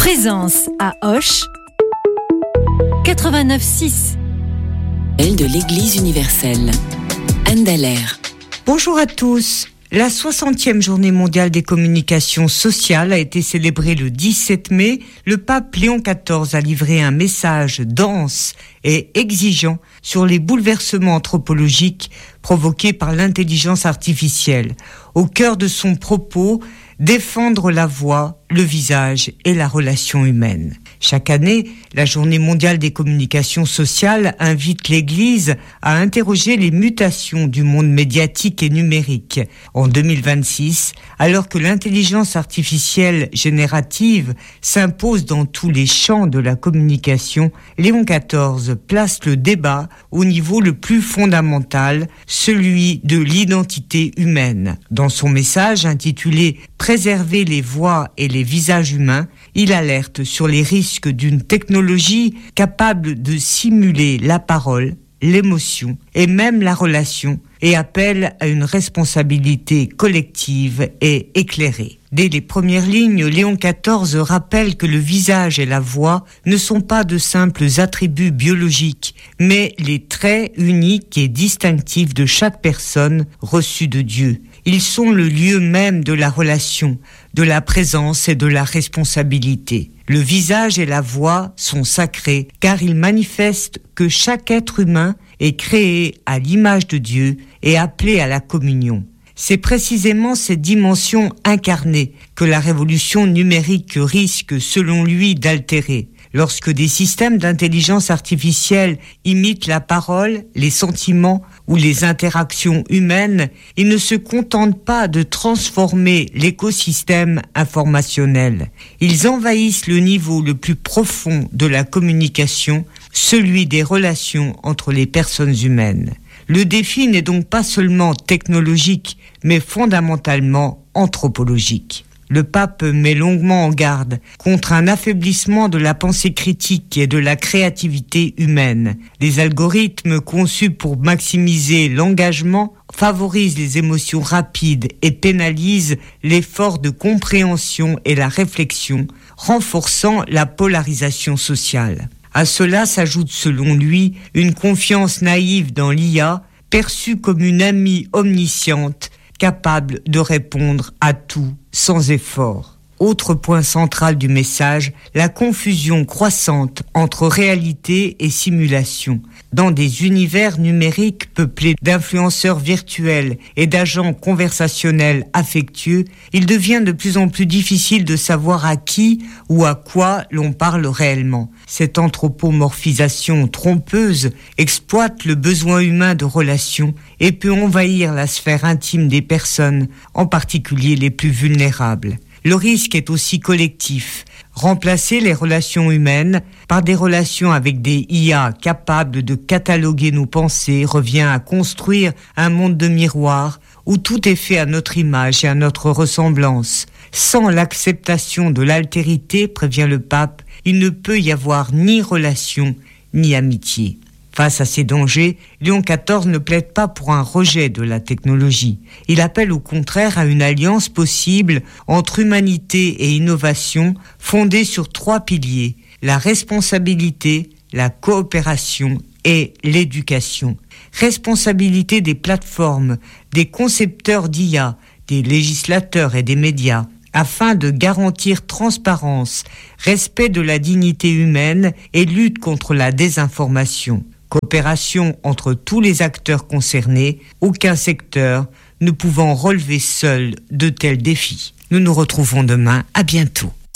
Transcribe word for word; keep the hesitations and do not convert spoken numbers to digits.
Présence à Auch quatre-vingt-neuf six. Elle de l'Église universelle. Anne Dallaire. Bonjour à tous. La soixantième journée mondiale des communications sociales a été célébrée le dix-sept mai. Le pape Léon quatorze a livré un message dense et exigeant sur les bouleversements anthropologiques provoqués par l'intelligence artificielle. Au cœur de son propos, défendre la voix, le visage et la relation humaine. Chaque année, la Journée mondiale des communications sociales invite l'Église à interroger les mutations du monde médiatique et numérique. En deux mille vingt-six, alors que l'intelligence artificielle générative s'impose dans tous les champs de la communication, Léon quatorze place le débat au niveau le plus fondamental, celui de l'identité humaine. Dans son message intitulé « Préserver les voix et les visages humains », il alerte sur les risques d'une technologie capable de simuler la parole, l'émotion et même la relation et appelle à une responsabilité collective et éclairée. Dès les premières lignes, Léon quatorze rappelle que le visage et la voix ne sont pas de simples attributs biologiques, mais les traits uniques et distinctifs de chaque personne reçue de Dieu. Ils sont le lieu même de la relation, de la présence et de la responsabilité. Le visage et la voix sont sacrés car ils manifestent que chaque être humain est créé à l'image de Dieu et appelé à la communion. C'est précisément cette dimension incarnée que la révolution numérique risque, selon lui, d'altérer. Lorsque des systèmes d'intelligence artificielle imitent la parole, les sentiments ou les interactions humaines, ils ne se contentent pas de transformer l'écosystème informationnel. Ils envahissent le niveau le plus profond de la communication, celui des relations entre les personnes humaines. Le défi n'est donc pas seulement technologique, mais fondamentalement anthropologique. Le pape met longuement en garde contre un affaiblissement de la pensée critique et de la créativité humaine. Les algorithmes conçus pour maximiser l'engagement favorisent les émotions rapides et pénalisent l'effort de compréhension et la réflexion, renforçant la polarisation sociale. À cela s'ajoute, selon lui, une confiance naïve dans l'I A, perçue comme une amie omnisciente, capable de répondre à tout sans effort. Autre point central du message, la confusion croissante entre réalité et simulation. Dans des univers numériques peuplés d'influenceurs virtuels et d'agents conversationnels affectueux, il devient de plus en plus difficile de savoir à qui ou à quoi l'on parle réellement. Cette anthropomorphisation trompeuse exploite le besoin humain de relation et peut envahir la sphère intime des personnes, en particulier les plus vulnérables. Le risque est aussi collectif. Remplacer les relations humaines par des relations avec des I A capables de cataloguer nos pensées revient à construire un monde de miroirs où tout est fait à notre image et à notre ressemblance. Sans l'acceptation de l'altérité, prévient le pape, il ne peut y avoir ni relation ni amitié. Face à ces dangers, Léon quatorze ne plaide pas pour un rejet de la technologie. Il appelle au contraire à une alliance possible entre humanité et innovation fondée sur trois piliers, la responsabilité, la coopération et l'éducation. Responsabilité des plateformes, des concepteurs d'I A, des législateurs et des médias, afin de garantir transparence, respect de la dignité humaine et lutte contre la désinformation. Coopération entre tous les acteurs concernés, aucun secteur ne pouvant relever seul de tels défis. Nous nous retrouvons demain, à bientôt.